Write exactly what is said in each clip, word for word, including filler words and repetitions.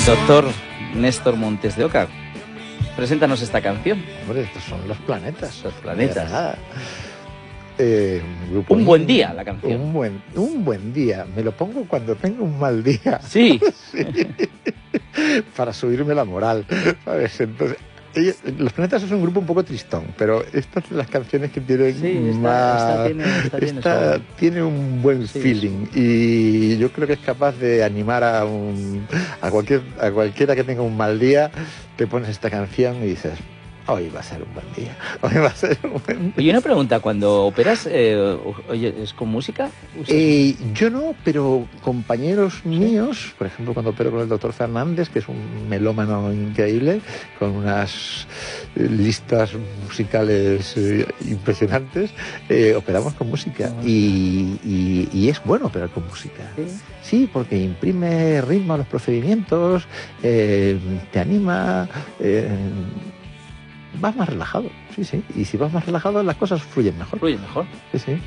Doctor Néstor Montes de Oca, preséntanos esta canción. Hombre, estos son Los Planetas. Los Planetas. Eh, un, grupo un buen día la canción. Un buen, un buen día. Me lo pongo cuando tengo un mal día. Sí. Sí. Para subirme la moral, ¿sabes? Entonces, ellos, Los Planetas es un grupo un poco tristón, pero estas son las canciones que tienen sí, esta, más... Esta, tiene, esta, esta tiene, tiene un buen sí, feeling sí. Y yo creo que es capaz de animar a, un, a, cualquier, a cualquiera que tenga un mal día. Te pones esta canción y dices... Hoy va a ser un buen día. Hoy va a ser un buen día. Oye, una pregunta, cuando operas, eh, oye, ¿es con música? Eh, yo no, pero compañeros míos, por ejemplo, cuando opero con el doctor Fernández, que es un melómano increíble, con unas listas musicales eh, impresionantes, eh, operamos con música. Uh-huh. y, y, y es bueno operar con música. Sí, sí, porque imprime ritmo a los procedimientos, eh, te anima... Eh, vas más relajado, sí, sí. Y si vas más relajado, las cosas fluyen mejor. Fluyen mejor. Sí, sí.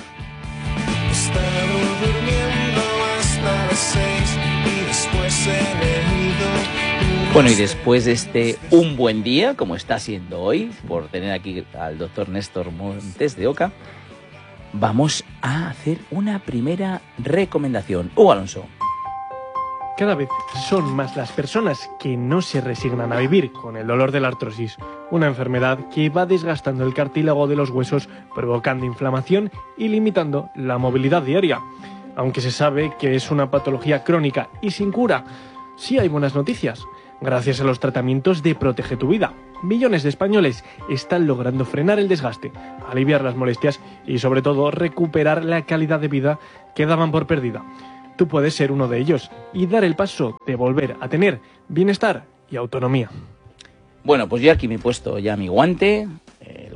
Bueno, y después de este un buen día, como está siendo hoy, por tener aquí al doctor Néstor Montes de Oca, vamos a hacer una primera recomendación. Hugo Alonso. Cada vez son más las personas que no se resignan a vivir con el dolor de la artrosis, una enfermedad que va desgastando el cartílago de los huesos, provocando inflamación y limitando la movilidad diaria. Aunque se sabe que es una patología crónica y sin cura, sí hay buenas noticias. Gracias a los tratamientos de Protege tu Vida, millones de españoles están logrando frenar el desgaste, aliviar las molestias y sobre todo recuperar la calidad de vida que daban por perdida. Tú puedes ser uno de ellos y dar el paso de volver a tener bienestar y autonomía. Bueno, pues yo aquí me he puesto ya mi guante, el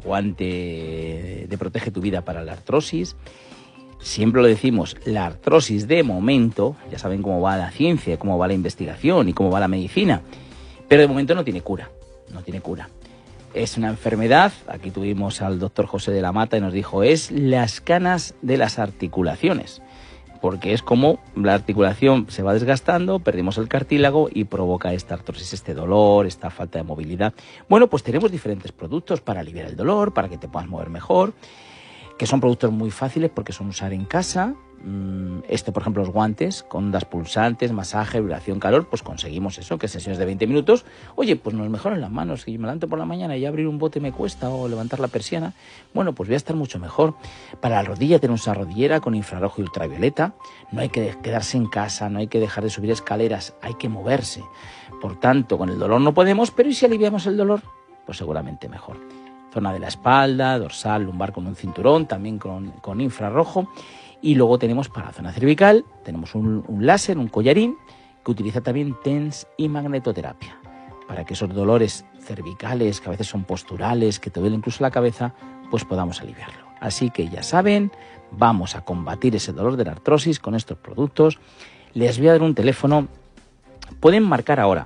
guante de Protege tu Vida para la artrosis. Siempre lo decimos, la artrosis de momento, ya saben cómo va la ciencia, cómo va la investigación y cómo va la medicina, pero de momento no tiene cura, no tiene cura. Es una enfermedad, aquí tuvimos al doctor José de la Mata y nos dijo, es las canas de las articulaciones. Porque es como la articulación se va desgastando, perdemos el cartílago y provoca esta artrosis, este dolor, esta falta de movilidad. Bueno, pues tenemos diferentes productos para aliviar el dolor, para que te puedas mover mejor, que son productos muy fáciles porque son usar en casa. Este, por ejemplo, los guantes con ondas pulsantes, masaje, vibración, calor, pues conseguimos eso, que sesiones de veinte minutos, oye, pues nos mejoran las manos, que yo me levanto por la mañana y abrir un bote me cuesta o levantar la persiana, bueno, pues voy a estar mucho mejor. Para la rodilla tenemos una rodillera con infrarrojo y ultravioleta, no hay que quedarse en casa, no hay que dejar de subir escaleras, hay que moverse. Por tanto, con el dolor no podemos, pero ¿y si aliviamos el dolor? Pues seguramente mejor. Zona de la espalda, dorsal, lumbar con un cinturón, también con, con infrarrojo. Y luego tenemos para la zona cervical, tenemos un, un láser, un collarín, que utiliza también TENS y magnetoterapia, para que esos dolores cervicales, que a veces son posturales, que te duele incluso la cabeza, pues podamos aliviarlo. Así que ya saben, vamos a combatir ese dolor de la artrosis con estos productos. Les voy a dar un teléfono, pueden marcar ahora.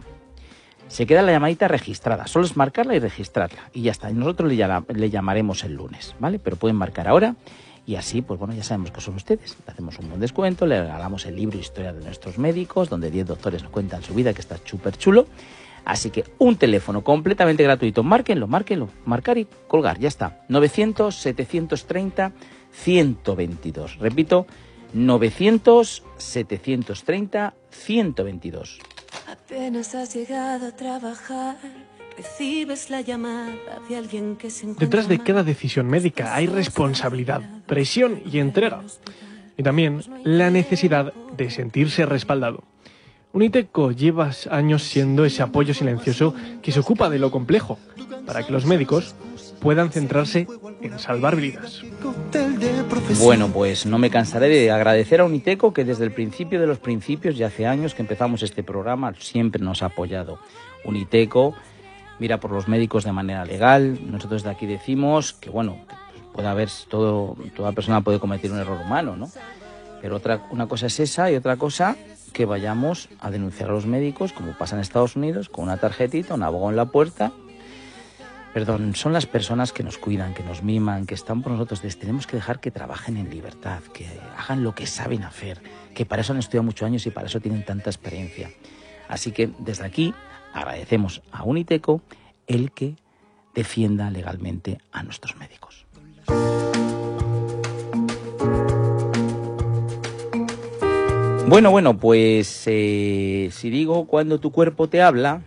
Se queda la llamadita registrada, solo es marcarla y registrarla, y ya está. Y nosotros le, le llamaremos el lunes, ¿vale? Pero pueden marcar ahora. Y así, pues bueno, ya sabemos que son ustedes. Le hacemos un buen descuento, le regalamos el libro Historia de nuestros médicos, donde diez doctores nos cuentan su vida, que está súper chulo. Así que un teléfono completamente gratuito. Márquenlo, márquenlo, marcar y colgar, ya está. novecientos, setecientos treinta, ciento veintidós. Repito, novecientos, setecientos treinta, ciento veintidós. Apenas has llegado a trabajar, recibes la llamada de alguien que se encuentra. Detrás de cada decisión médica hay responsabilidad, presión y entrega. Y también la necesidad de sentirse respaldado. Uniteco lleva años siendo ese apoyo silencioso que se ocupa de lo complejo, para que los médicos puedan centrarse en salvar vidas. Bueno, pues no me cansaré de agradecer a Uniteco, que desde el principio de los principios, ya hace años que empezamos este programa, siempre nos ha apoyado. Uniteco mira por los médicos de manera legal. Nosotros de aquí decimos que, bueno, puede haber todo, toda persona puede cometer un error humano, ¿no? Pero otra, una cosa es esa y otra cosa que vayamos a denunciar a los médicos, como pasa en Estados Unidos, con una tarjetita, un abogado en la puerta. Perdón, son las personas que nos cuidan, que nos miman, que están por nosotros. Les tenemos que dejar que trabajen en libertad, que hagan lo que saben hacer, que para eso han estudiado muchos años y para eso tienen tanta experiencia. Así que desde aquí agradecemos a Uniteco el que defienda legalmente a nuestros médicos. Bueno, bueno, pues eh, si digo cuando tu cuerpo te habla,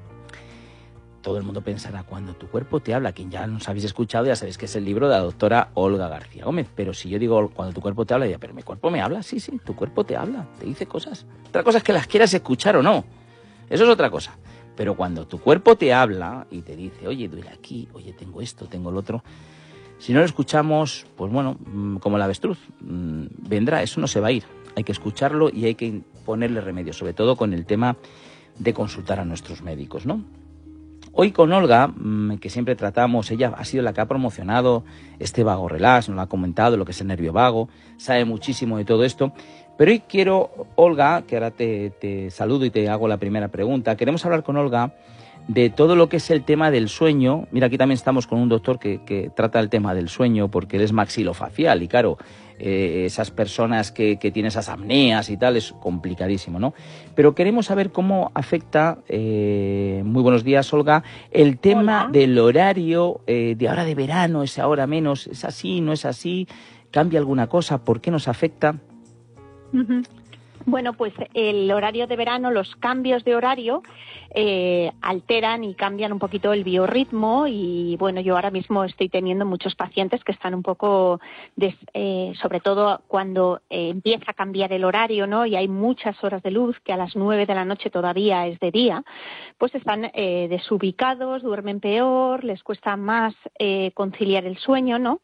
todo el mundo pensará cuando tu cuerpo te habla. Quien ya nos habéis escuchado ya sabéis que es el libro de la doctora Olga García Gómez. Pero si yo digo cuando tu cuerpo te habla, ya, pero mi cuerpo me habla. Sí, sí, tu cuerpo te habla, te dice cosas. Otra cosa es que las quieras escuchar o no. Eso es otra cosa. Pero cuando tu cuerpo te habla y te dice, oye, duele aquí, oye, tengo esto, tengo lo otro, si no lo escuchamos, pues bueno, como el avestruz, vendrá, eso no se va a ir. Hay que escucharlo y hay que ponerle remedio, sobre todo con el tema de consultar a nuestros médicos, ¿no? Hoy con Olga, que siempre tratamos, ella ha sido la que ha promocionado este vago relax, nos lo ha comentado, lo que es el nervio vago, sabe muchísimo de todo esto. Pero hoy quiero, Olga, que ahora te, te saludo y te hago la primera pregunta, queremos hablar con Olga de todo lo que es el tema del sueño. Mira, aquí también estamos con un doctor que, que trata el tema del sueño porque él es maxilofacial y claro, eh, esas personas que, que tienen esas apneas y tal es complicadísimo, ¿no? Pero queremos saber cómo afecta, eh, muy buenos días, Olga, el tema Hola. del horario eh, de ahora de verano, esa hora menos, ¿es así, no es así? ¿Cambia alguna cosa? ¿Por qué nos afecta? Uh-huh. Bueno, pues el horario de verano, los cambios de horario eh, alteran y cambian un poquito el biorritmo y bueno, yo ahora mismo estoy teniendo muchos pacientes que están un poco, des, eh, sobre todo cuando eh, empieza a cambiar el horario, ¿no? Y hay muchas horas de luz que a las nueve de la noche todavía es de día, pues están eh, desubicados, duermen peor, les cuesta más eh, conciliar el sueño, ¿no?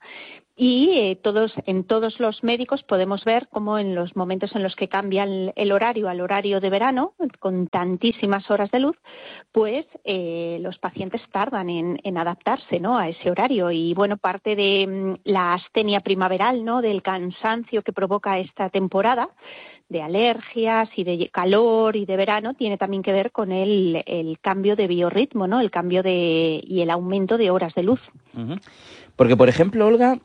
Y eh, todos, en todos los médicos podemos ver cómo en los momentos en los que cambia el, el horario al horario de verano, con tantísimas horas de luz, pues eh, los pacientes tardan en, en adaptarse, ¿no?, a ese horario. Y bueno, parte de mm, la astenia primaveral, ¿no?, del cansancio que provoca esta temporada, de alergias y de calor y de verano, tiene también que ver con el, el cambio de biorritmo, ¿no?, el cambio de y el aumento de horas de luz. Uh-huh. Porque, por ejemplo, Olga,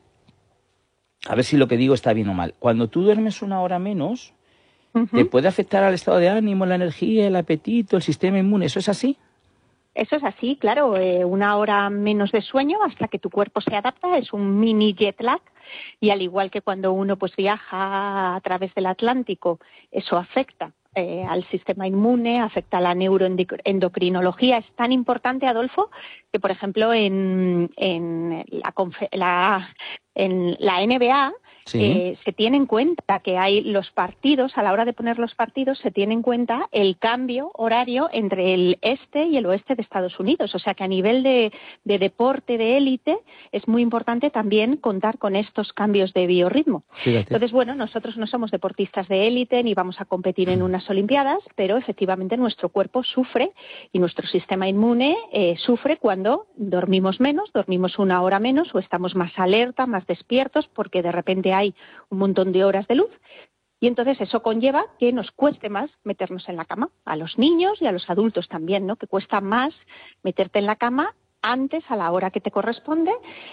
a ver si lo que digo está bien o mal. Cuando tú duermes una hora menos, uh-huh, ¿te puede afectar al estado de ánimo, la energía, el apetito, el sistema inmune? ¿Eso es así? Eso es así, claro. Eh, una hora menos de sueño hasta que tu cuerpo se adapta. Es un mini jet lag. Y al igual que cuando uno pues viaja a través del Atlántico, eso afecta eh, al sistema inmune, afecta a la neuroendocrinología. Es tan importante, Adolfo, que por ejemplo en, en, la, la, en la N B A sí. eh, se tiene en cuenta que hay los partidos, a la hora de poner los partidos, se tiene en cuenta el cambio horario entre el este y el oeste de Estados Unidos. O sea que a nivel de, de deporte de élite es muy importante también contar con estos cambios de biorritmo. Fíjate. Entonces, bueno, nosotros no somos deportistas de élite ni vamos a competir en unas Olimpiadas, pero efectivamente nuestro cuerpo sufre y nuestro sistema inmune eh, sufre cuando dormimos menos, dormimos una hora menos o estamos más alerta, más despiertos porque de repente hay un montón de horas de luz. Y entonces eso conlleva que nos cueste más meternos en la cama, a los niños y a los adultos también, ¿no? Que cuesta más meterte en la cama antes, a la hora que te corresponde,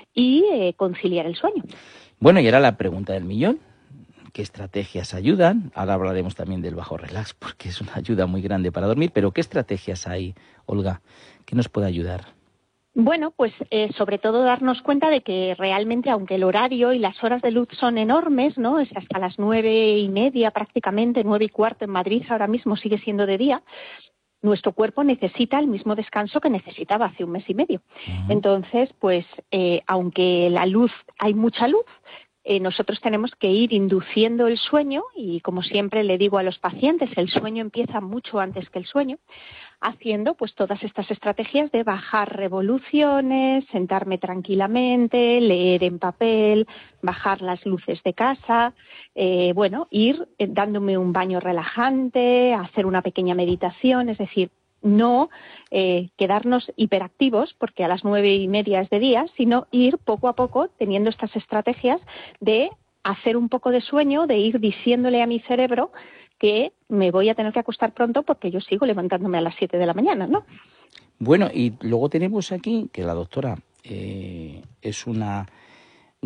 y eh, conciliar el sueño. Bueno, y ahora la pregunta del millón. ¿Qué estrategias ayudan? Ahora hablaremos también del bajo relax, porque es una ayuda muy grande para dormir, pero ¿qué estrategias hay, Olga? ¿Qué nos puede ayudar? Bueno, pues eh, sobre todo darnos cuenta de que realmente, aunque el horario y las horas de luz son enormes, ¿no? Es hasta las nueve y media prácticamente, nueve y cuarto en Madrid ahora mismo sigue siendo de día. Nuestro cuerpo necesita el mismo descanso que necesitaba hace un mes y medio. Uh-huh. Entonces, pues, eh, aunque la luz, hay mucha luz, eh, nosotros tenemos que ir induciendo el sueño y, como siempre le digo a los pacientes, el sueño empieza mucho antes que el sueño, haciendo pues todas estas estrategias de bajar revoluciones, sentarme tranquilamente, leer en papel, bajar las luces de casa, eh, bueno, ir eh, dándome un baño relajante, hacer una pequeña meditación, es decir, no eh, quedarnos hiperactivos porque a las nueve y media es de día, sino ir poco a poco teniendo estas estrategias de hacer un poco de sueño, de ir diciéndole a mi cerebro que me voy a tener que acostar pronto porque yo sigo levantándome a las siete de la mañana, ¿no? Bueno, y luego tenemos aquí que la doctora eh, es una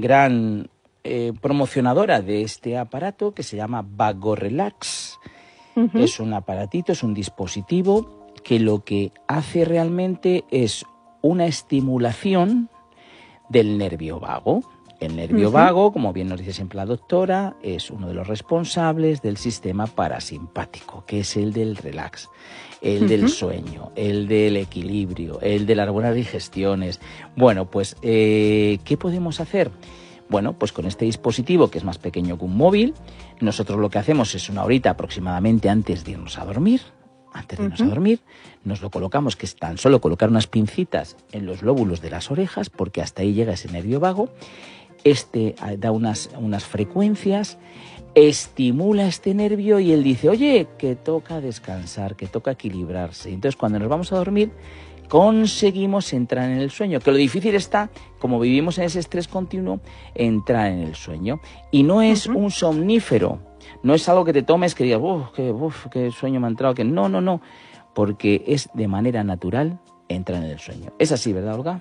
gran eh, promocionadora de este aparato que se llama Vago Relax. Uh-huh. Es un aparatito, es un dispositivo que lo que hace realmente es una estimulación del nervio vago. El nervio uh-huh. vago, como bien nos dice siempre la doctora, es uno de los responsables del sistema parasimpático, que es el del relax, el uh-huh. del sueño, el del equilibrio, el de las buenas digestiones. Bueno, pues, eh, ¿qué podemos hacer? Bueno, pues con este dispositivo, que es más pequeño que un móvil, nosotros lo que hacemos es una horita aproximadamente antes de irnos a dormir. Antes de irnos uh-huh. a dormir, nos lo colocamos, que es tan solo colocar unas pincitas en los lóbulos de las orejas, porque hasta ahí llega ese nervio vago. Este da unas, unas frecuencias, estimula este nervio y él dice, oye, que toca descansar, que toca equilibrarse. Entonces, cuando nos vamos a dormir, conseguimos entrar en el sueño, que lo difícil está, como vivimos en ese estrés continuo, entrar en el sueño. Y no es uh-huh. un somnífero, no es algo que te tomes que digas, uff, qué, uf, qué sueño me ha entrado, que no, no, no, porque es de manera natural entrar en el sueño. Es así, ¿verdad, Olga?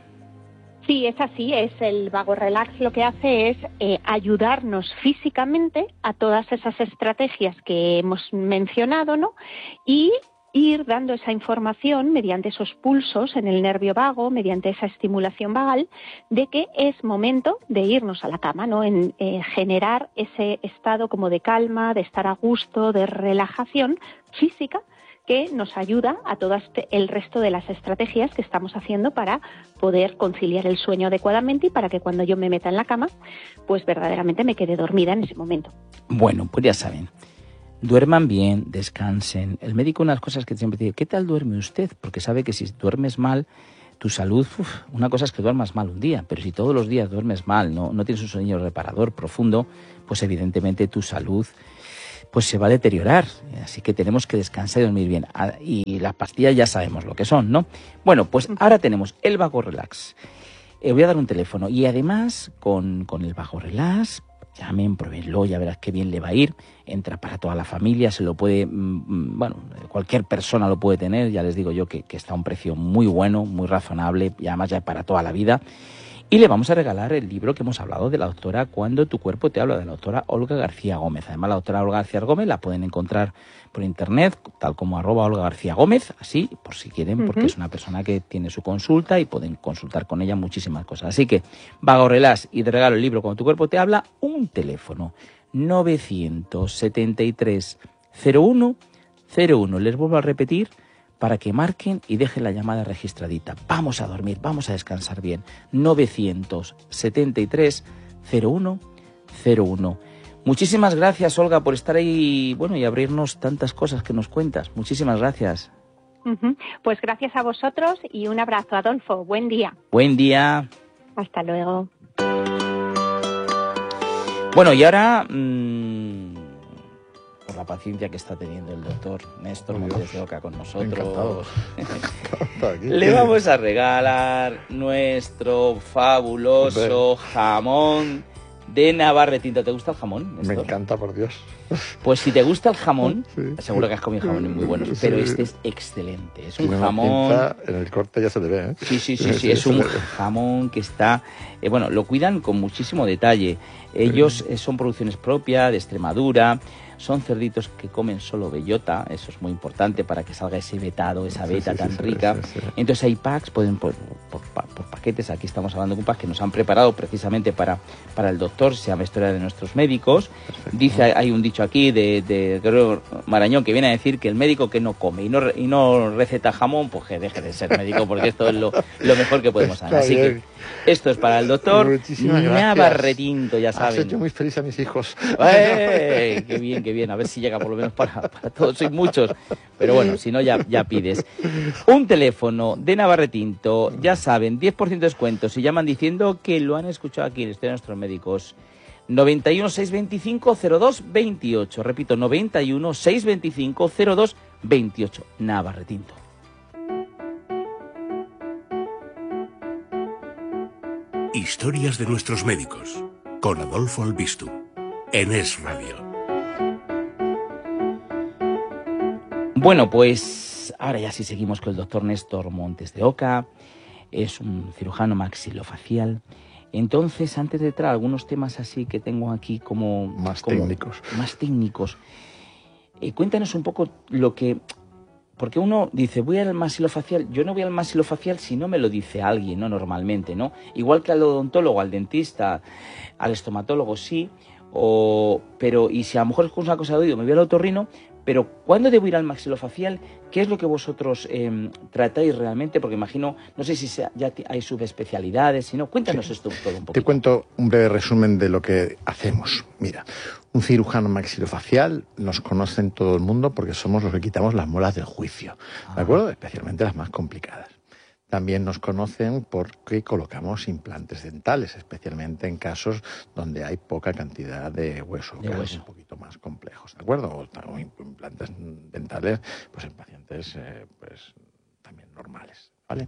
Sí, es así, es el Vago Relax, lo que hace es eh, ayudarnos físicamente a todas esas estrategias que hemos mencionado, ¿no? Y ir dando esa información mediante esos pulsos en el nervio vago, mediante esa estimulación vagal, de que es momento de irnos a la cama, ¿no? En eh, generar ese estado como de calma, de estar a gusto, de relajación física, que nos ayuda a todo este, el resto de las estrategias que estamos haciendo para poder conciliar el sueño adecuadamente y para que cuando yo me meta en la cama, pues verdaderamente me quede dormida en ese momento. Bueno, pues ya saben, duerman bien, descansen. El médico, unas cosas que siempre dice, ¿qué tal duerme usted? Porque sabe que si duermes mal, tu salud, uf, una cosa es que duermas mal un día, pero si todos los días duermes mal, no, no tienes un sueño reparador profundo, pues evidentemente tu salud pues se va a deteriorar, así que tenemos que descansar y dormir bien. Y las pastillas ya sabemos lo que son, ¿no? Bueno, pues ahora tenemos el Vago Relax. Eh, voy a dar un teléfono y además con, con el Vago Relax, llamen, pruébenlo, ya verás qué bien le va a ir. Entra para toda la familia, se lo puede, mmm, bueno, cualquier persona lo puede tener, ya les digo yo que, que está a un precio muy bueno, muy razonable y además ya para toda la vida. Y le vamos a regalar el libro que hemos hablado de la doctora Cuando tu cuerpo te habla, de la doctora Olga García Gómez. Además, la doctora Olga García Gómez la pueden encontrar por internet, tal como arroba Olga García Gómez, así, por si quieren, uh-huh. porque es una persona que tiene su consulta y pueden consultar con ella muchísimas cosas. Así que, Vago Relax, y te regalo el libro Cuando tu cuerpo te habla, un teléfono, novecientos setenta y tres cero uno cero uno. Les vuelvo a repetir, para que marquen y dejen la llamada registradita. Vamos a dormir, vamos a descansar bien. novecientos setenta y tres cero uno cero uno. Muchísimas gracias, Olga, por estar ahí, bueno, y abrirnos tantas cosas que nos cuentas. Muchísimas gracias. Uh-huh. Pues gracias a vosotros y un abrazo, Adolfo. Buen día. Buen día. Hasta luego. Bueno, y ahora... Mmm... por la paciencia que está teniendo el doctor Néstor Montes de Oca con nosotros. Le vamos a regalar nuestro fabuloso jamón de Navarretinto. ¿Te gusta el jamón, Néstor? Me encanta, por Dios. Pues si te gusta el jamón, sí, seguro sí. que has comido jamones muy buenos, sí, pero este es excelente. Es un Tiene jamón... Pinta, en el corte ya se le ve, ¿eh? Sí, sí, sí, sí, es un jamón que está... Eh, bueno, lo cuidan con muchísimo detalle. Ellos eh, son producciones propias de Extremadura. Son cerditos que comen solo bellota, eso es muy importante para que salga ese vetado, esa beta sí, sí, tan sí, rica. Sí, sí. Entonces hay packs, pueden por, por, por paquetes, aquí estamos hablando de un pack que nos han preparado precisamente para, para el doctor, se llama Historia de nuestros médicos. Perfecto. Dice, hay un dicho aquí de, de Gregorio Marañón que viene a decir que el médico que no come y no, y no receta jamón, pues que deje de ser médico, porque esto es lo, lo mejor que podemos hacer. Así que esto es para el doctor Navarretinto, ya saben. Has hecho muy feliz a mis hijos. ¡Eh! ¡Qué bien, qué bien! A ver si llega por lo menos para, para todos, sois muchos. Pero bueno, si no, ya, ya pides. Un teléfono de Navarretinto, ya saben, diez por ciento de descuento si llaman diciendo que lo han escuchado aquí en Historia de nuestros médicos. noventa y uno, seiscientos veinticinco, cero dos veintiocho. Repito, noventa y uno, seiscientos veinticinco, cero dos veintiocho. Navarretinto. Historias de nuestros médicos, con Adolfo Albistu, en Es Radio. Bueno, pues ahora ya sí seguimos con el doctor Néstor Montes de Oca. Es un cirujano maxilofacial. Entonces, antes de entrar a algunos temas así que tengo aquí como... Más como, técnicos. Más técnicos. Eh, cuéntanos un poco lo que... Porque uno dice, voy al maxilofacial, yo no voy al maxilofacial si no me lo dice alguien, ¿no? Normalmente, ¿no? Igual que al odontólogo, al dentista, al estomatólogo, sí, o, pero, y si a lo mejor es una cosa de oído, me voy al otorrino, pero ¿cuándo debo ir al maxilofacial? ¿Qué es lo que vosotros eh, tratáis realmente? Porque imagino, no sé si sea, ya hay subespecialidades, si no, cuéntanos sí. esto todo un poquito. Te cuento un breve resumen de lo que hacemos. Mira, un cirujano maxilofacial nos conoce en todo el mundo porque somos los que quitamos las muelas del juicio, ¿de acuerdo? Especialmente las más complicadas. También nos conocen porque colocamos implantes dentales, especialmente en casos donde hay poca cantidad de hueso, de casos hueso. un poquito más complejos, ¿de acuerdo? O, o implantes dentales, pues en pacientes eh, pues también normales, ¿vale?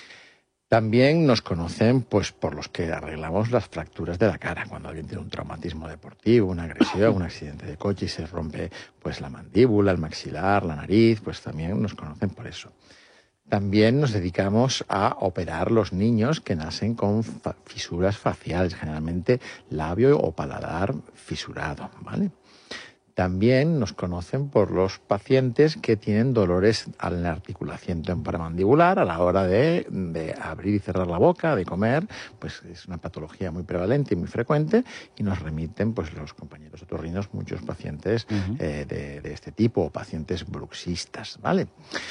También nos conocen pues por los que arreglamos las fracturas de la cara. Cuando alguien tiene un traumatismo deportivo, una agresión, un accidente de coche y se rompe pues la mandíbula, el maxilar, la nariz, pues también nos conocen por eso. También nos dedicamos a operar los niños que nacen con fa- fisuras faciales, generalmente labio o paladar fisurado, ¿vale? También nos conocen por los pacientes que tienen dolores en la articulación temporomandibular a la hora de, de abrir y cerrar la boca, de comer, pues es una patología muy prevalente y muy frecuente y nos remiten pues los compañeros otorrinos muchos pacientes uh-huh. eh, de, de este tipo, o pacientes bruxistas, ¿vale?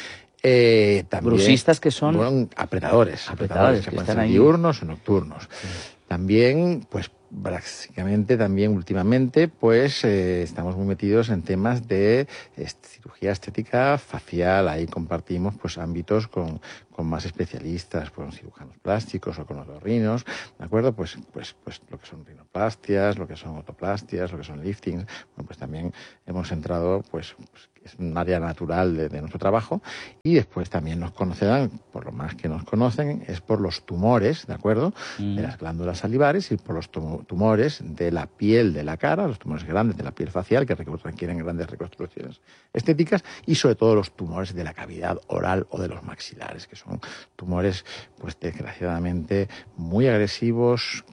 Eh, también, bruxistas que son bueno, apretadores, apretadores, apretadores que, que pueden están ser ahí diurnos o nocturnos. Sí. También, pues básicamente, también últimamente, pues eh, estamos muy metidos en temas de est- cirugía estética facial. Ahí compartimos pues ámbitos con, con más especialistas, con cirujanos plásticos o con otorrinos, ¿de acuerdo? Pues, pues, pues lo que son rinoplastias, lo que son otoplastias, lo que son liftings. Bueno, pues también hemos entrado, pues, pues es un área natural de, de nuestro trabajo, y después también nos conocerán, por lo más que nos conocen, es por los tumores, ¿de acuerdo? Mm. De las glándulas salivares y por los tumores de la piel de la cara, los tumores grandes de la piel facial que requieren grandes reconstrucciones estéticas, y sobre todo los tumores de la cavidad oral o de los maxilares, que son tumores, pues desgraciadamente, muy agresivos,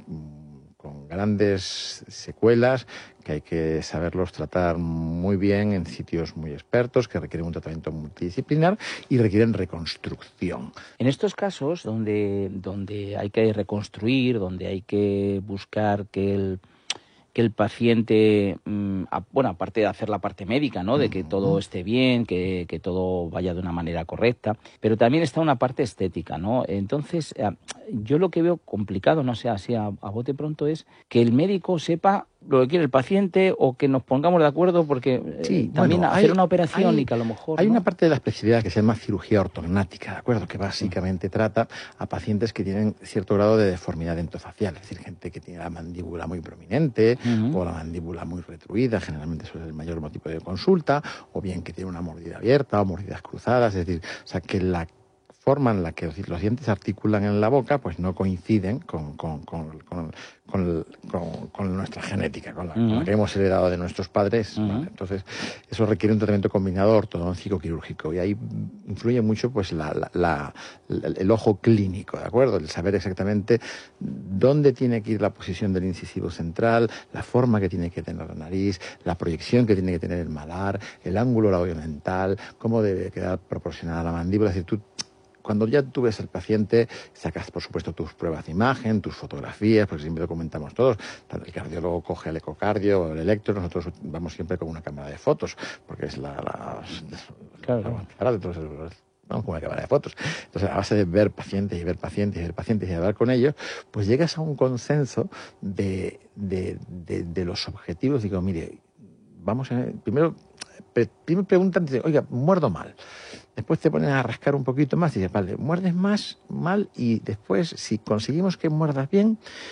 con grandes secuelas, que hay que saberlos tratar muy bien en sitios muy expertos, que requieren un tratamiento multidisciplinar y requieren reconstrucción. En estos casos, donde, donde hay que reconstruir, donde hay que buscar que el, que el paciente, mmm, a, bueno, aparte de hacer la parte médica, ¿no? De que todo esté bien, que, que todo vaya de una manera correcta, pero también está una parte estética, ¿no? Entonces, yo lo que veo complicado, no sé, así a, a bote pronto, es que el médico sepa lo que quiere el paciente o que nos pongamos de acuerdo, porque sí, eh, también bueno, hacer hay, una operación hay, y que a lo mejor... Hay ¿no? una parte de la especialidad que se llama cirugía ortognática, ¿de acuerdo? Que básicamente sí. trata a pacientes que tienen cierto grado de deformidad dentofacial, es decir, gente que tiene la mandíbula muy prominente uh-huh. o la mandíbula muy retruida, generalmente eso es el mayor motivo de consulta, o bien que tiene una mordida abierta o mordidas cruzadas, es decir, o sea, que la forma en la que los dientes articulan en la boca pues no coinciden con, con, con, con, con, con, con nuestra genética, con la, uh-huh. con la que hemos heredado de nuestros padres. Uh-huh. ¿Vale? Entonces, eso requiere un tratamiento combinado ortodóntico quirúrgico, y ahí influye mucho pues la, la, la, la, el ojo clínico, ¿de acuerdo? El saber exactamente dónde tiene que ir la posición del incisivo central, la forma que tiene que tener la nariz, la proyección que tiene que tener el malar, el ángulo labiodental, cómo debe quedar proporcionada la mandíbula. Es decir, tú cuando ya tú ves al paciente, sacas, por supuesto, tus pruebas de imagen, tus fotografías, porque siempre lo comentamos todos. El cardiólogo coge el ecocardio o el electro, nosotros vamos siempre con una cámara de fotos, porque es la... la claro. la de todos los, vamos con una cámara de fotos. Entonces, a base de ver pacientes y ver pacientes y ver pacientes y hablar con ellos, pues llegas a un consenso de, de, de, de los objetivos. Digo, mire, vamos a... Primero, primero preguntan, oiga, muerdo mal. Después te ponen a rascar un poquito más y dices, vale, muerdes más, mal, y después, si conseguimos que muerdas bien,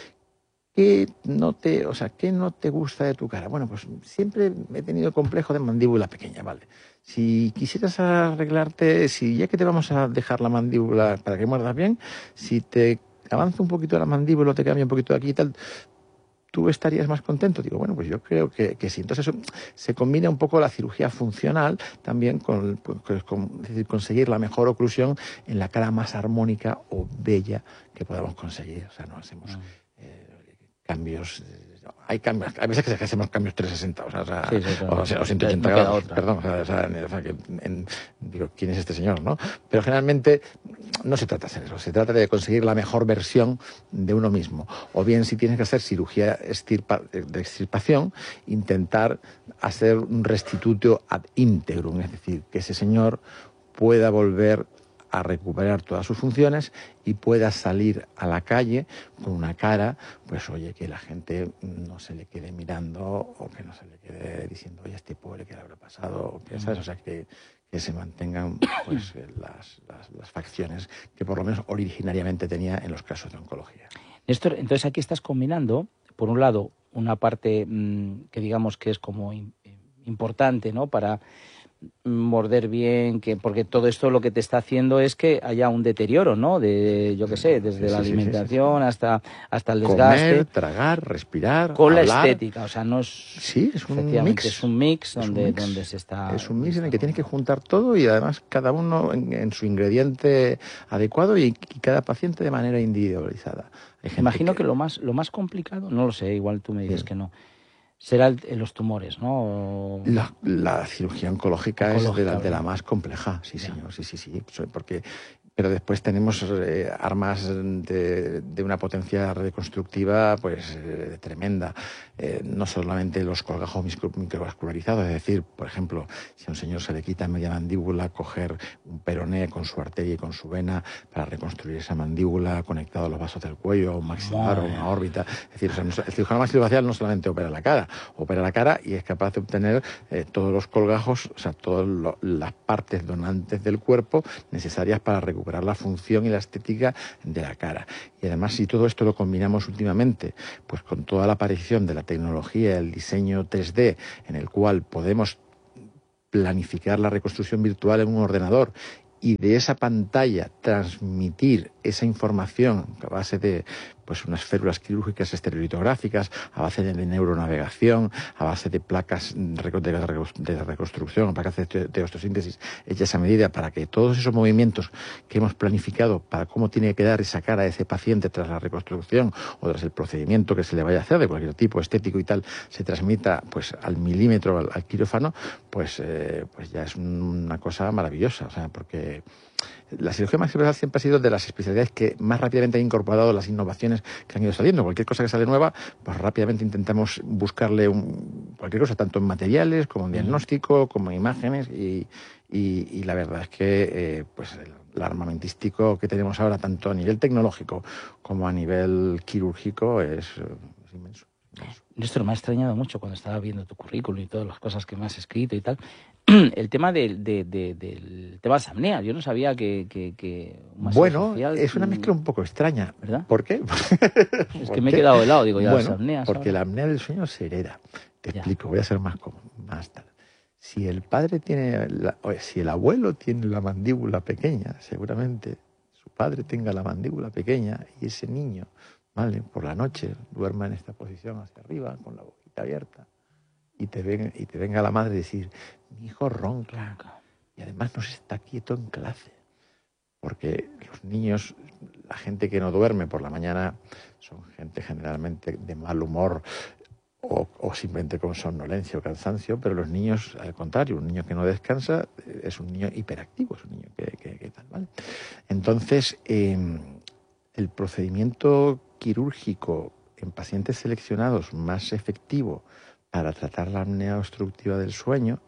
¿qué no te, o sea, ¿qué no te gusta de tu cara? Bueno, pues siempre he tenido complejo de mandíbula pequeña, vale. Si quisieras arreglarte, si ya que te vamos a dejar la mandíbula para que muerdas bien, si te avanza un poquito la mandíbula, te cambia un poquito de aquí y tal, ¿tú estarías más contento? Digo, bueno, pues yo creo que, que sí. Entonces eso, se combina un poco la cirugía funcional también con, pues, con es decir, conseguir la mejor oclusión en la cara más armónica o bella que podamos conseguir. O sea, no hacemos eh, cambios hay cambios, hay veces que hacemos cambios trescientos sesenta, o sea, Sí, sí, claro. o, sea, o ciento ochenta No queda grados, otra. perdón, o sea, o sea, o sea, que en- digo, ¿quién es este señor, no? Pero generalmente no se trata de hacer eso, se trata de conseguir la mejor versión de uno mismo. O bien, si tienes que hacer cirugía extirpa, de extirpación, intentar hacer un restitutio ad integrum, es decir, que ese señor pueda volver a recuperar todas sus funciones y pueda salir a la calle con una cara, pues oye, que la gente no se le quede mirando o que no se le quede diciendo, oye, este pobre, ¿qué le habrá pasado? O que, ¿sabes? O sea, que, que se mantengan pues las, las, las facciones que por lo menos originariamente tenía en los casos de oncología. Néstor, entonces aquí estás combinando, por un lado, una parte mmm, que digamos que es como in, importante, ¿no?, para morder bien, que porque todo esto lo que te está haciendo es que haya un deterioro, ¿no? De, yo qué sé, desde sí, la sí, alimentación sí, sí. hasta hasta el desgaste. Comer, tragar, respirar, con hablar. la estética, o sea, no es... Sí, es un mix. Es un mix donde, un mix. donde se está... Es un mix en el que tienes que juntar todo y además cada uno en, en su ingrediente adecuado y, y cada paciente de manera individualizada. Hay gente Imagino que... que que lo más lo más complicado, no lo sé, igual tú me dices sí. que no, será el, los tumores, ¿no? La, la cirugía oncológica, oncológica es de la, de la más compleja, sí, ya. señor, sí, sí, sí, porque... Pero después tenemos eh, armas de, de una potencia reconstructiva pues eh, tremenda. Eh, no solamente los colgajos micro, microvascularizados, es decir, por ejemplo, si a un señor se le quita media mandíbula, coger un peroné con su arteria y con su vena para reconstruir esa mandíbula conectado a los vasos del cuello, a un maxilar o una órbita. Es decir, o sea, el cirujano maxilofacial no solamente opera la cara, opera la cara y es capaz de obtener eh, todos los colgajos, o sea, todas las partes donantes del cuerpo necesarias para recuperar la función y la estética de la cara. Y además, si todo esto lo combinamos últimamente pues con toda la aparición de la tecnología, el diseño tres D, en el cual podemos planificar la reconstrucción virtual en un ordenador y de esa pantalla transmitir esa información a base de pues unas férulas quirúrgicas estereolitográficas, a base de neuronavegación, a base de placas de reconstrucción, placas de osteosíntesis hechas a medida para que todos esos movimientos que hemos planificado para cómo tiene que dar esa cara a ese paciente tras la reconstrucción o tras el procedimiento que se le vaya a hacer de cualquier tipo estético y tal, se transmita pues al milímetro al, al quirófano, pues, eh, pues ya es una cosa maravillosa, o sea, porque la cirugía maxilofacial siempre ha sido de las especialidades que más rápidamente ha incorporado las innovaciones que han ido saliendo. Cualquier cosa que sale nueva, pues rápidamente intentamos buscarle un, cualquier cosa, tanto en materiales, como en diagnóstico, como en imágenes, y, y, y la verdad es que eh, pues el, el armamentístico que tenemos ahora, tanto a nivel tecnológico como a nivel quirúrgico, es, es inmenso. Néstor, me ha extrañado mucho cuando estaba viendo tu currículum y todas las cosas que me has escrito y tal. El tema de, de, de, del tema de las apneas. Yo no sabía que... que, que bueno, es una mezcla un poco extraña. ¿Verdad? ¿Por qué? Es que me he quedado helado, digo, ya bueno, las apneas. Porque ahora. la apnea del sueño se hereda. Te Ya. explico, voy a ser más, más tal. Si el padre tiene... La, o si el abuelo tiene la mandíbula pequeña, seguramente su padre tenga la mandíbula pequeña y ese niño... ¿Vale? Por la noche duerma en esta posición hacia arriba, con la boquita abierta, y te, ven, y te venga la madre y decir, mi hijo ronca, y además no se está quieto en clase. Porque los niños, la gente que no duerme por la mañana, son gente generalmente de mal humor, o, o simplemente con somnolencia o cansancio, pero los niños, al contrario, un niño que no descansa es un niño hiperactivo, es un niño que, que, que tal, ¿vale? Entonces, eh, el procedimiento quirúrgico en pacientes seleccionados más efectivo para tratar la apnea obstructiva del sueño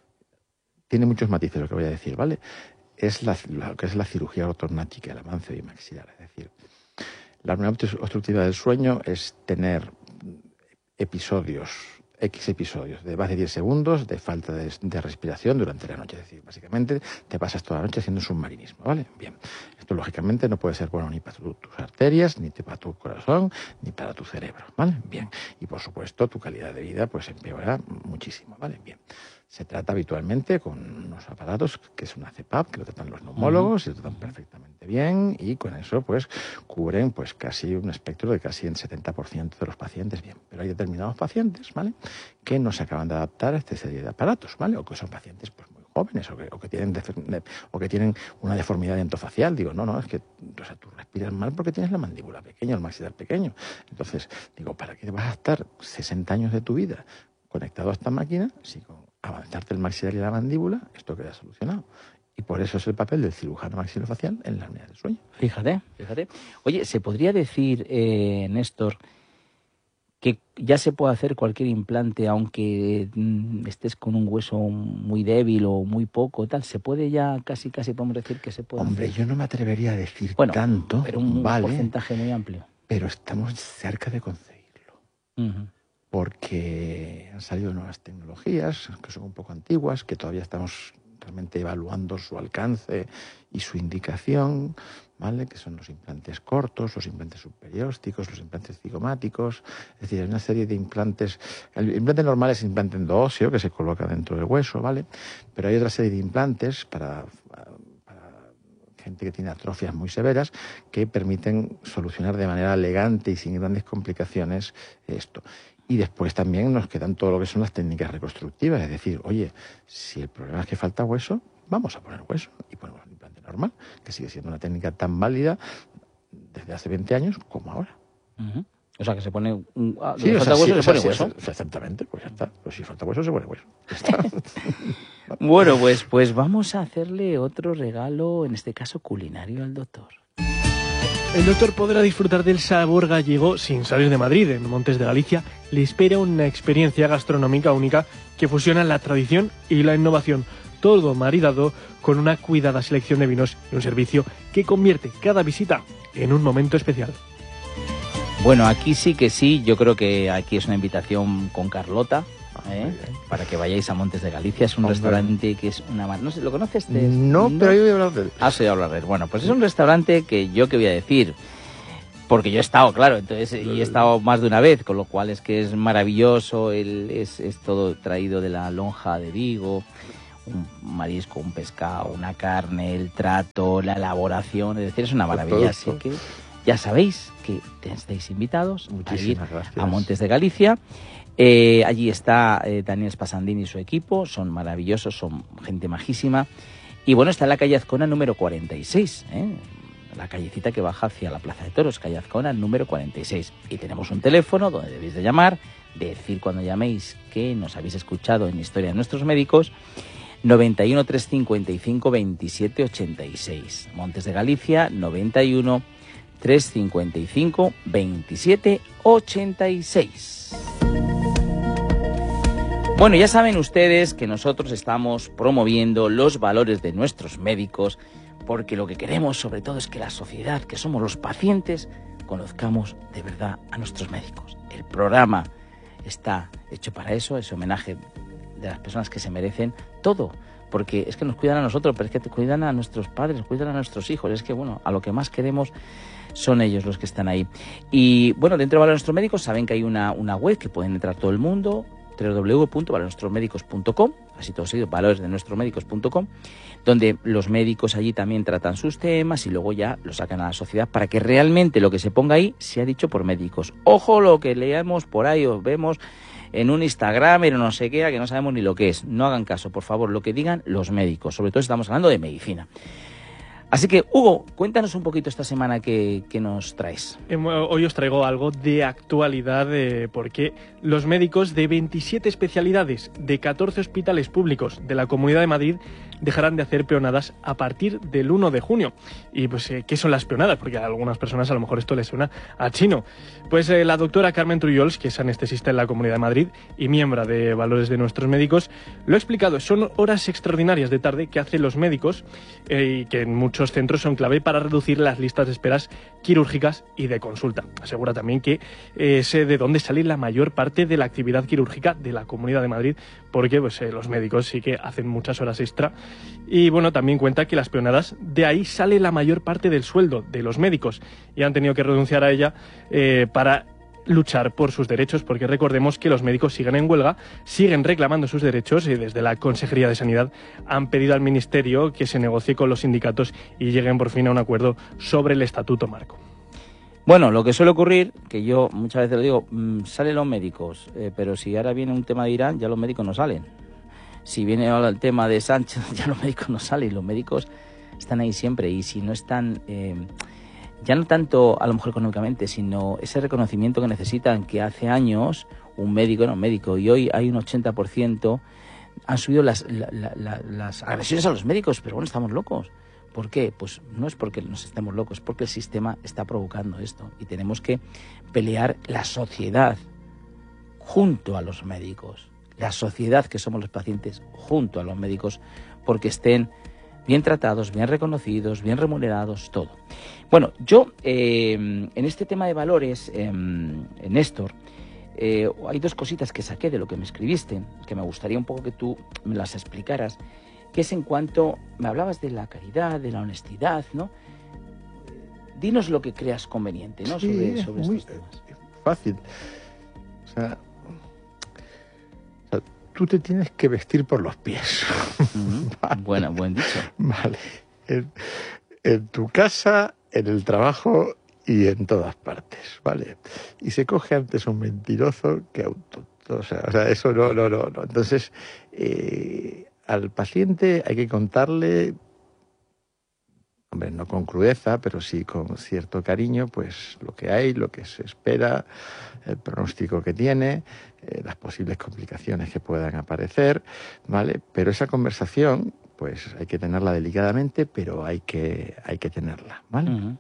tiene muchos matices lo que voy a decir, ¿vale? Es la, lo que es la cirugía ortognática, el avance bimaxilar. Es decir, la apnea obstructiva del sueño es tener episodios, X episodios de más de diez segundos de falta de, de respiración durante la noche. Es decir, básicamente te pasas toda la noche haciendo submarinismo, ¿vale? Bien. Esto lógicamente no puede ser bueno ni para tu, tus arterias, ni para tu corazón, ni para tu cerebro, ¿vale? Bien. Y por supuesto tu calidad de vida pues empeora muchísimo, ¿vale? Bien. Se trata habitualmente con unos aparatos que es una C PAP, que lo tratan los neumólogos, uh-huh. y lo tratan perfectamente bien, y con eso pues cubren pues casi un espectro de casi el setenta por ciento de los pacientes bien. Pero hay determinados pacientes, ¿vale?, que no se acaban de adaptar a esta serie de aparatos, ¿vale? O que son pacientes pues muy jóvenes o que, o que tienen o que tienen una deformidad dentofacial. Digo, no, no, es que o sea, tu respiras mal porque tienes la mandíbula pequeña, el maxilar pequeño. Entonces, digo, ¿para qué vas a estar sesenta años de tu vida conectado a esta máquina si con avanzarte el maxilar y la mandíbula esto queda solucionado? Y por eso es el papel del cirujano maxilofacial en la apnea del sueño. Fíjate, fíjate. Oye, ¿se podría decir, eh, Néstor, que ya se puede hacer cualquier implante aunque mm, estés con un hueso muy débil o muy poco, tal? ¿Se puede ya casi, casi podemos decir que se puede Hombre, hacer? yo no me atrevería a decir Bueno, tanto, pero un vale, porcentaje muy amplio. pero estamos cerca de conseguirlo. Uh-huh. Porque han salido nuevas tecnologías que son un poco antiguas, que todavía estamos realmente evaluando su alcance y su indicación, ¿vale? Que son los implantes cortos, los implantes subperiósticos, los implantes cigomáticos. Es decir, hay una serie de implantes. El implante normal es implante endoóseo que se coloca dentro del hueso, ¿vale? Pero hay otra serie de implantes para, para gente que tiene atrofias muy severas que permiten solucionar de manera elegante y sin grandes complicaciones esto. Y después también nos quedan todo lo que son las técnicas reconstructivas, es decir, oye, si el problema es que falta hueso, vamos a poner hueso y ponemos un implante normal, que sigue siendo una técnica tan válida desde hace veinte años como ahora. Uh-huh. O sea, que se pone un... Ah, sí, falta o sea, hueso, sí, se o sea, pone sí, hueso. sí, exactamente, pues ya está. Pues si falta hueso, se pone hueso. Ya está. Bueno, pues, pues vamos a hacerle otro regalo, en este caso culinario, al doctor. El doctor podrá disfrutar del sabor gallego sin salir de Madrid. En Montes de Galicia le espera una experiencia gastronómica única que fusiona la tradición y la innovación, todo maridado con una cuidada selección de vinos y un servicio que convierte cada visita en un momento especial. Bueno, aquí sí que sí, yo creo que aquí es una invitación con Carlota, ¿eh? Para que vayáis a Montes de Galicia. Es un Hombre. restaurante que es una... No sé, ¿lo conoces? Te- No, pero yo voy a hablar de él. Has oído hablar de él. Bueno, pues es un restaurante que yo qué voy a decir, porque yo he estado, claro, entonces y he estado más de una vez, con lo cual es que es maravilloso, el, es, es todo traído de la lonja de Vigo, un marisco, un pescado, una carne, el trato, la elaboración, es decir, es una maravilla. Así que ya sabéis que estáis invitados a ir Muchísimas gracias. a Montes de Galicia. Eh, allí está eh, Daniel Spasandini y su equipo, son maravillosos, son gente majísima. Y bueno, está en la calle Azcona número cuarenta y seis, ¿eh? La callecita que baja hacia la Plaza de Toros, calle Azcona número cuarenta y seis. Y tenemos un teléfono donde debéis de llamar, decir cuando llaméis que nos habéis escuchado en Historia de Nuestros Médicos, noventa y uno, trescientos cincuenta y cinco, veintisiete ochenta y seis. Montes de Galicia, noventa y uno, trescientos cincuenta y cinco, veintisiete ochenta y seis. Bueno, ya saben ustedes que nosotros estamos promoviendo los valores de nuestros médicos, porque lo que queremos sobre todo es que la sociedad, que somos los pacientes, conozcamos de verdad a nuestros médicos. El programa está hecho para eso, ese homenaje de las personas que se merecen todo, porque es que nos cuidan a nosotros, pero es que te cuidan a nuestros padres, cuidan a nuestros hijos, es que bueno, a lo que más queremos son ellos los que están ahí. Y bueno, dentro de Valores de Nuestros Médicos saben que hay una, una web que pueden entrar todo el mundo, doble u doble u doble u punto valores de nuestros médicos punto com, así todo seguido, valores de nuestros médicos punto com, donde los médicos allí también tratan sus temas y luego ya lo sacan a la sociedad para que realmente lo que se ponga ahí sea dicho por médicos. Ojo lo que leamos por ahí o vemos en un Instagram, en no sé qué, que no sabemos ni lo que es. No hagan caso, por favor, lo que digan los médicos, sobre todo estamos hablando de medicina. Así que, Hugo, cuéntanos un poquito esta semana que, que nos traes. Hoy os traigo algo de actualidad eh, porque los médicos de veintisiete especialidades de catorce hospitales públicos de la Comunidad de Madrid dejarán de hacer peonadas a partir del uno de junio. Y pues, eh, ¿qué son las peonadas? Porque a algunas personas a lo mejor esto les suena a chino. Pues eh, la doctora Carmen Trullols, que es anestesista en la Comunidad de Madrid y miembro de Valores de Nuestros Médicos, lo ha explicado. Son horas extraordinarias de tarde que hacen los médicos eh, y que en muchos centros son clave para reducir las listas de esperas quirúrgicas y de consulta. Asegura también que eh, sé de dónde sale la mayor parte de la actividad quirúrgica de la Comunidad de Madrid, porque pues, eh, los médicos sí que hacen muchas horas extra. Y bueno, también cuenta que las peonadas, de ahí sale la mayor parte del sueldo de los médicos y han tenido que renunciar a ella eh, para luchar por sus derechos, porque recordemos que los médicos siguen en huelga, siguen reclamando sus derechos y desde la Consejería de Sanidad han pedido al Ministerio que se negocie con los sindicatos y lleguen por fin a un acuerdo sobre el Estatuto Marco. Bueno, lo que suele ocurrir, que yo muchas veces lo digo, mmm, salen los médicos, eh, pero si ahora viene un tema de Irán, ya los médicos no salen. Si viene ahora el tema de Sánchez, ya los médicos no salen, los médicos están ahí siempre y si no están... Eh, ya no tanto a lo mejor económicamente, sino ese reconocimiento que necesitan, que hace años un médico era un médico y hoy hay un ochenta por ciento, han subido las, la, la, la, las agresiones a los médicos, pero bueno, estamos locos. ¿Por qué? Pues no es porque nos estemos locos, es porque el sistema está provocando esto y tenemos que pelear la sociedad junto a los médicos, la sociedad que somos los pacientes junto a los médicos, porque estén bien tratados, bien reconocidos, bien remunerados, todo. Bueno, yo eh, en este tema de valores, eh, Néstor, eh, hay dos cositas que saqué de lo que me escribiste, que me gustaría un poco que tú me las explicaras, que es en cuanto, me hablabas de la caridad, de la honestidad, ¿no? Dinos lo que creas conveniente, ¿no? Sí, sobre sobre muy estos temas. fácil. O sea, o sea, tú te tienes que vestir por los pies. Uh-huh. Vale. Buena, buen dicho. Vale. En, en tu casa, en el trabajo y en todas partes, ¿vale? Y se coge antes un mentiroso que a un tonto. O sea, o sea eso no, no, no, no. Entonces, eh, al paciente hay que contarle, hombre, no con crudeza, pero sí con cierto cariño, pues lo que hay, lo que se espera, el pronóstico que tiene, eh, las posibles complicaciones que puedan aparecer, ¿vale? Pero esa conversación, pues hay que tenerla delicadamente, pero hay que, hay que tenerla, ¿vale? Uh-huh.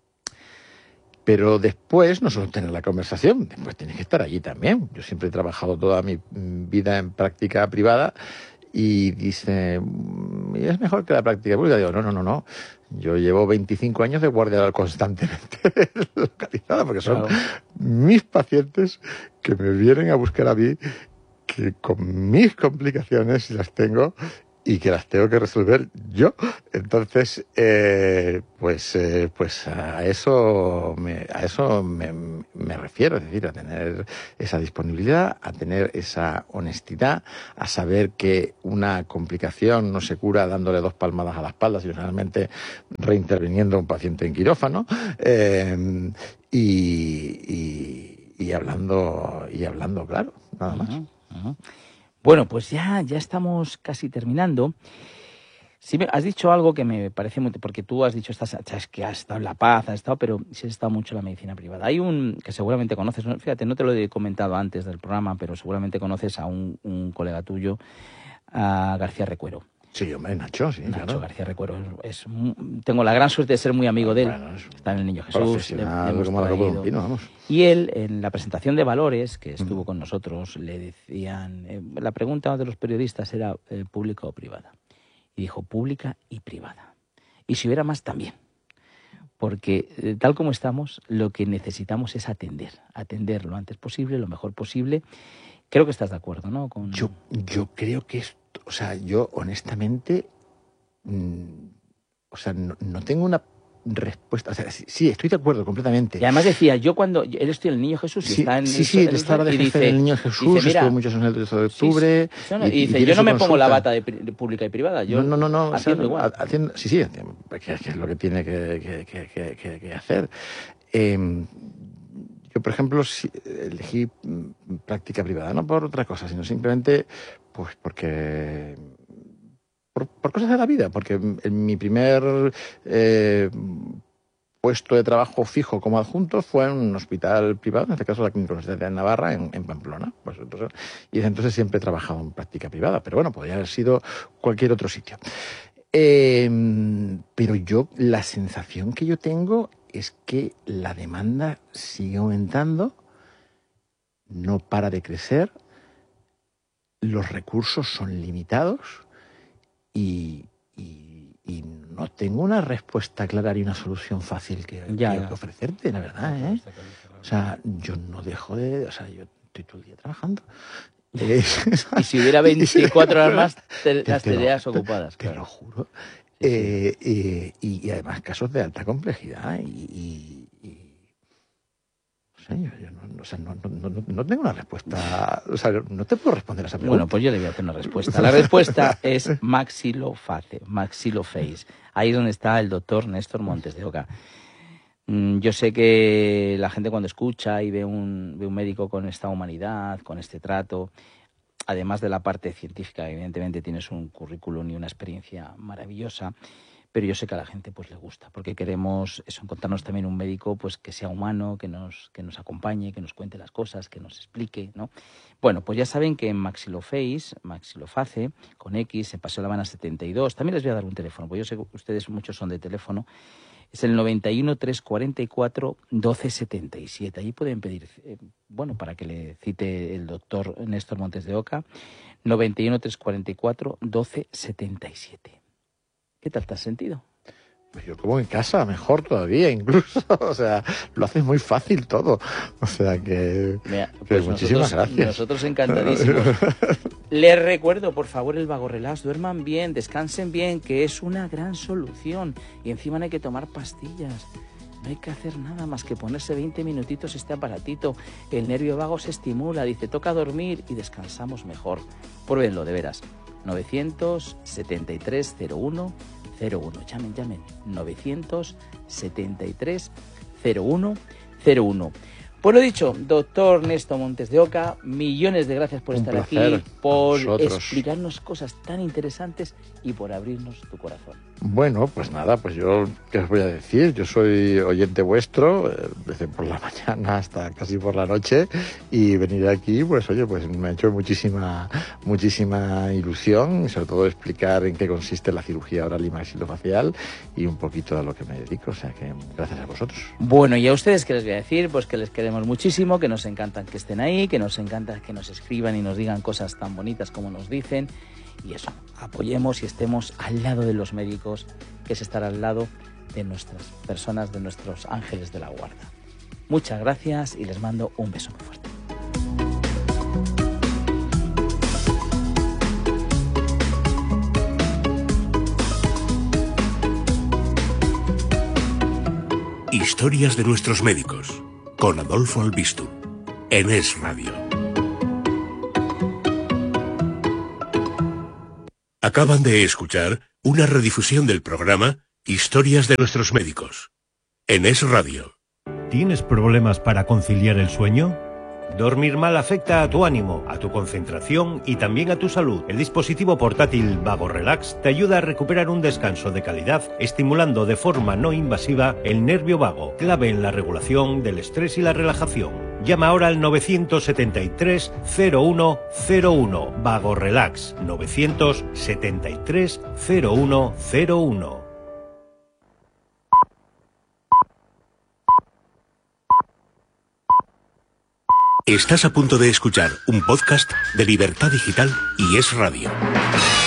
Pero después, no solo tener la conversación, después tienes que estar allí también. Yo siempre he trabajado toda mi vida en práctica privada. Y dice, es mejor que la práctica pública. Digo, no, no, no, no. Yo llevo veinticinco años de guardia constantemente localizada, porque son claro. mis pacientes que me vienen a buscar a mí, que con mis complicaciones las tengo y que las tengo que resolver yo. Entonces, eh, pues, eh, pues a eso, me, a eso me, me refiero, es decir, a tener esa disponibilidad, a tener esa honestidad, a saber que una complicación no se cura dándole dos palmadas a la espalda, sino realmente reinterviniendo a un paciente en quirófano, eh, y, y, y hablando, y hablando claro, nada más. Uh-huh, uh-huh. Bueno, pues ya, ya estamos casi terminando. Sí, me has dicho algo que me parece muy... Porque tú has dicho, estás, es que has estado en La Paz, has estado, pero sí has estado mucho en la medicina privada. Hay un que seguramente conoces, fíjate, no te lo he comentado antes del programa, pero seguramente conoces a un, un colega tuyo, a García Recuero. Sí, hombre, Nacho, sí, Nacho claro. García Recuero. Es, es, tengo la gran suerte de ser muy amigo de él. Bueno, está en el Niño Jesús. Le, le como la Copa de un Pino, vamos. Y él, en la presentación de valores que estuvo mm. con nosotros, le decían... Eh, la pregunta de los periodistas era eh, ¿pública o privada? Y dijo, pública y privada. Y si hubiera más, también. Porque eh, tal como estamos, lo que necesitamos es atender. Atender lo antes posible, lo mejor posible. Creo que estás de acuerdo, ¿no? Con... Yo, yo creo que es... O sea, yo honestamente, mmm, o sea, no, no tengo una respuesta. O sea, sí, sí, estoy de acuerdo completamente. Y además decía, yo cuando... Él estoy en el Niño Jesús y sí, está en... Sí, sí, él estaba de jefe dice, del Niño Jesús, dice, estuvo muchos años en el trece de octubre. Sí, sí, no, y, y dice, y yo no me consulta. pongo la bata de, de pública y privada, yo no, no, no, haciendo o sea, igual. Haciendo, sí, sí, que es lo que tiene que, que, que, que, que hacer. Eh, Yo, por ejemplo, elegí práctica privada, no por otra cosa, sino simplemente pues porque por, por cosas de la vida, porque en mi primer eh, puesto de trabajo fijo como adjunto fue en un hospital privado, en este caso la Clínica Universitaria de Navarra, en, en Pamplona. Pues entonces, y desde entonces siempre he trabajado en práctica privada, pero bueno, podría haber sido cualquier otro sitio. Eh, pero yo, la sensación que yo tengo es que la demanda sigue aumentando, no para de crecer, los recursos son limitados y, y, y no tengo una respuesta clara ni una solución fácil que, ya, que, ya. que ofrecerte, la verdad, ¿eh? O sea, yo no dejo de... O sea, yo estoy todo el día trabajando. Eh, y si hubiera veinticuatro horas más, te, las te tareas lo, ocupadas. Te, claro. te lo juro. Sí, eh, sí. Eh, y, y además casos de alta complejidad y... y, y no sé, yo, yo no, o sea, no, no, no, no tengo una respuesta, o sea, no te puedo responder a esa pregunta. Bueno, pues yo le voy a hacer una respuesta. La respuesta es maxiloface, maxiloface. Ahí es donde está el doctor Néstor Montes de Oca. Yo sé que la gente cuando escucha y ve un, ve un médico con esta humanidad, con este trato, además de la parte científica, evidentemente tienes un currículum y una experiencia maravillosa, pero yo sé que a la gente pues le gusta, porque queremos eso, encontrarnos también un médico pues que sea humano, que nos, que nos acompañe, que nos cuente las cosas, que nos explique, ¿no? Bueno, pues ya saben que en Maxiloface, Maxiloface, con X, en Paseo La Habana setenta y dos, también les voy a dar un teléfono, porque yo sé que ustedes muchos son de teléfono, es el noventa y uno, trescientos cuarenta y cuatro, doce setenta y siete. Ahí pueden pedir, eh, bueno, para que le cite el doctor Néstor Montes de Oca, noventa y uno, trescientos cuarenta y cuatro, doce setenta y siete. ¿Qué tal te has sentido? Pues yo como en casa, mejor todavía incluso. O sea, lo haces muy fácil todo. O sea que, Mira, que pues muchísimas nosotros, gracias. Nosotros encantadísimos. Les recuerdo, por favor, el Vago Relax. Duerman bien, descansen bien, que es una gran solución. Y encima no hay que tomar pastillas. No hay que hacer nada más que ponerse veinte minutitos este aparatito. El nervio vago se estimula, dice, toca dormir y descansamos mejor. Pruébenlo, de veras. novecientos setenta y tres cero uno cero uno. Llamen, llamen. novecientos setenta y tres cero uno cero uno. Pues lo dicho, doctor Néstor Montes de Oca, millones de gracias por Un estar placer aquí, por a vosotros. explicarnos cosas tan interesantes y por abrirnos tu corazón. Bueno, pues nada, pues yo, ¿qué os voy a decir? Yo soy oyente vuestro, eh, desde por la mañana hasta casi por la noche, y venir aquí, pues oye, pues me ha hecho muchísima, muchísima ilusión, y sobre todo explicar en qué consiste la cirugía oral y maxilofacial, y un poquito a lo que me dedico, o sea que gracias a vosotros. Bueno, y a ustedes, ¿qué les voy a decir? Pues que les queremos muchísimo, que nos encanta que estén ahí, que nos encanta que nos escriban y nos digan cosas tan bonitas como nos dicen. Y eso, apoyemos y estemos al lado de los médicos, que es estar al lado de nuestras personas, de nuestros ángeles de la guarda. Muchas gracias y les mando un beso muy fuerte. Historias de nuestros médicos, con Adolfo Albiztu, en Es Radio. Acaban de escuchar una redifusión del programa Historias de nuestros médicos, en Es Radio. ¿Tienes problemas para conciliar el sueño? Dormir mal afecta a tu ánimo, a tu concentración y también a tu salud. El dispositivo portátil Vago Relax te ayuda a recuperar un descanso de calidad, estimulando de forma no invasiva el nervio vago, clave en la regulación del estrés y la relajación. Llama ahora al novecientos setenta y tres cero uno cero uno. Vago Relax, novecientos setenta y tres cero uno cero uno. Estás a punto de escuchar un podcast de Libertad Digital y Es Radio.